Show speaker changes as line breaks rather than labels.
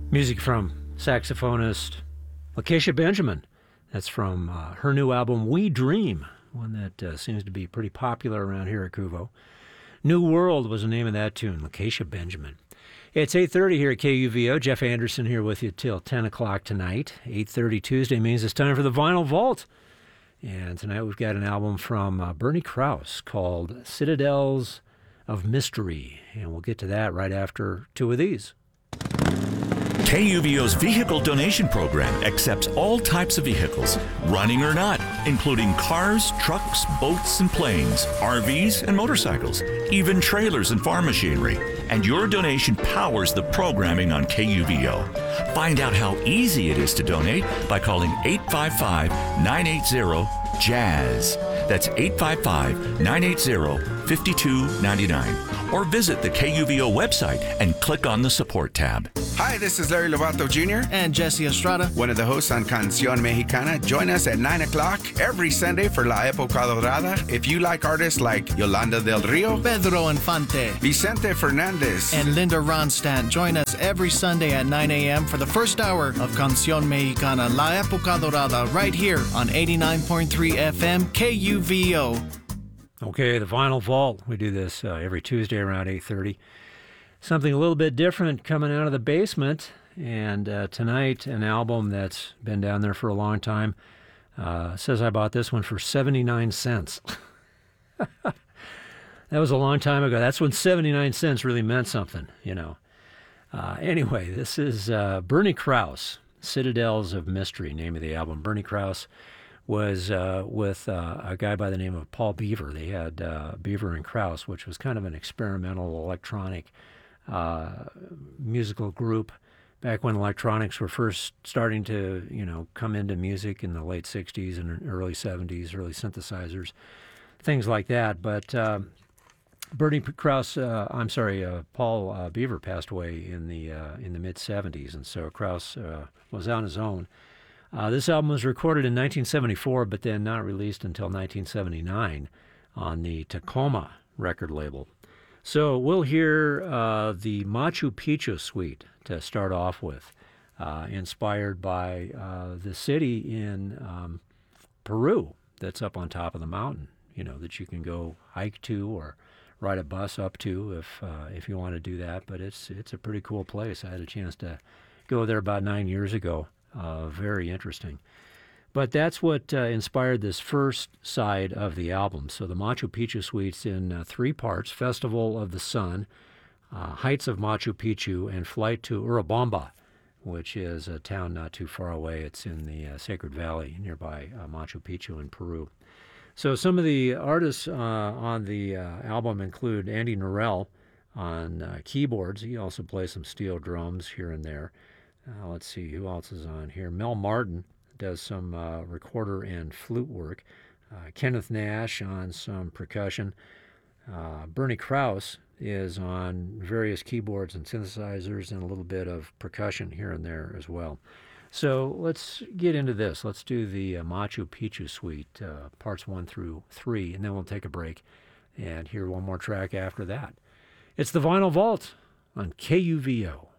Music from saxophonist Lakecia Benjamin. That's from her new album, We Dream, one that seems to be pretty popular around here at Kuvo. New World was the name of that tune, Lakecia Benjamin. It's 8:30 here at KUVO. Jeff Anderson here with you till 10 o'clock tonight. 8:30 Tuesday means it's time for the Vinyl Vault. And tonight we've got an album from Bernie Krause called Citadels of Mystery. And we'll get to that right after two of these.
KUVO's vehicle donation program accepts all types of vehicles, running or not, including cars, trucks, boats, and planes, RVs, and motorcycles, even trailers and farm machinery. And your donation powers the programming on KUVO. Find out how easy it is to donate by calling 855-980-JAZZ. That's 855-980-5299. Or visit the KUVO website and click on the support tab.
Hi, this is Larry Lovato Jr.
and Jesse Estrada,
one of the hosts on Canción Mexicana. Join us at 9 o'clock every Sunday for La Época Dorada. If you like artists like Yolanda del Rio,
Pedro Infante,
Vicente Fernandez,
and Linda Ronstadt, join us every Sunday at 9 a.m. for the first hour of Canción Mexicana, La Época Dorada, right here on 89.3 FM KUVO.
Okay, the Vinyl Vault. We do this every Tuesday around 8:30. Something a little bit different coming out of the basement. And tonight, an album that's been down there for a long time. Says I bought this one for 79 cents. That was a long time ago. That's when 79 cents really meant something, you know. Anyway, this is Bernie Krause, Citadels of Mystery, name of the album. Bernie Krause was with a guy by the name of Paul Beaver. They had Beaver and Krause, which was kind of an experimental electronic musical group back when electronics were first starting to, you know, come into music in the late 60s and early 70s, early synthesizers, things like that. But Paul Beaver passed away in the mid 70s, and so Krause was on his own. This album was recorded in 1974, but then not released until 1979 on the Tacoma record label. So we'll hear the Machu Picchu Suite to start off with, inspired by the city in Peru that's up on top of the mountain, you know, that you can go hike to or ride a bus up to if you want to do that. But it's a pretty cool place. I had a chance to go there about 9 years ago. Very interesting. But that's what inspired this first side of the album. So the Machu Picchu Suite's in three parts: Festival of the Sun, Heights of Machu Picchu, and Flight to Urubamba, which is a town not too far away. It's in the Sacred Valley nearby Machu Picchu in Peru. So some of the artists on the album include Andy Norell on keyboards. He also plays some steel drums here and there. Let's see, who else is on here? Mel Martin does some recorder and flute work. Kenneth Nash on some percussion. Bernie Krause is on various keyboards and synthesizers and a little bit of percussion here and there as well. So let's get into this. Let's do the Machu Picchu Suite, parts 1 through 3, and then we'll take a break and hear one more track after that. It's the Vinyl Vault on KUVO.